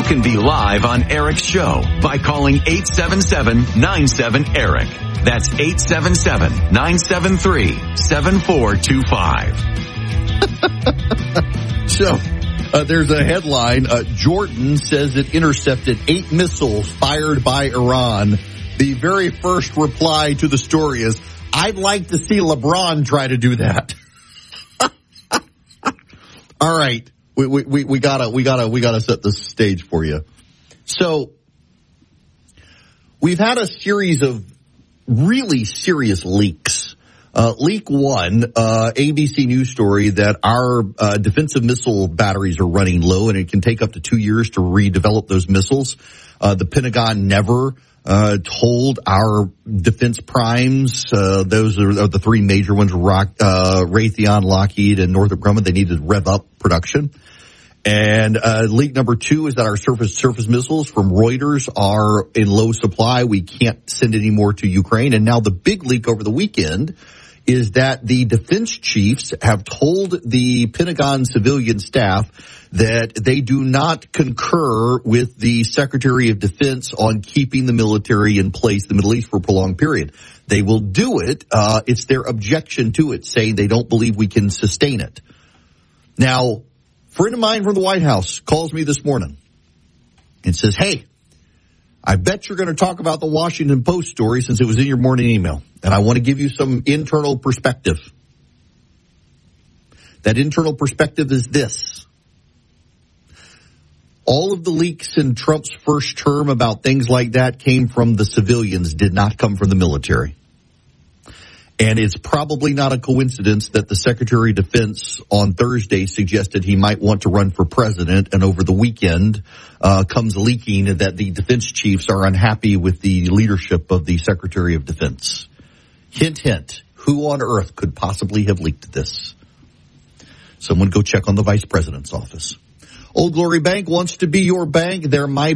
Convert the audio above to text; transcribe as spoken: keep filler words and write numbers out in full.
can be live on Eric's show by calling eight seven seven, nine seven, ERIC. That's eight seven seven, nine seven three, seven four two five. So, uh, there's a headline. Uh, Jordan says it intercepted eight missiles fired by Iran. The very first reply to the story is, I'd like to see LeBron try to do that. All right. We, we, we, we gotta, we gotta, we gotta set the stage for you. So, we've had a series of really serious leaks. Uh, leak one, uh, A B C News story that our uh, defensive missile batteries are running low and it can take up to two years to redevelop those missiles. Uh, the Pentagon never uh, told our defense primes, uh, those are, are the three major ones, Rock, uh, Raytheon, Lockheed, and Northrop Grumman, they needed to rev up production. And uh, leak number two is that our surface surface missiles from Reuters are in low supply. We can't send any more to Ukraine. And now the big leak over the weekend is that the defense chiefs have told the Pentagon civilian staff that they do not concur with the Secretary of Defense on keeping the military in place in the Middle East for a prolonged period. They will do it. Uh, it's their objection to it, saying they don't believe we can sustain it. Now, a friend of mine from the White House calls me this morning and says, hey, I bet you're going to talk about the Washington Post story since it was in your morning email. And I want to give you some internal perspective. That internal perspective is this. All of the leaks in Trump's first term about things like that came from the civilians, did not come from the military. And it's probably not a coincidence that the Secretary of Defense on Thursday suggested he might want to run for president, and over the weekend uh, comes leaking that the defense chiefs are unhappy with the leadership of the Secretary of Defense. Hint, hint, who on earth could possibly have leaked this? Someone go check on the Vice President's office. Old Glory Bank wants to be your bank. They're my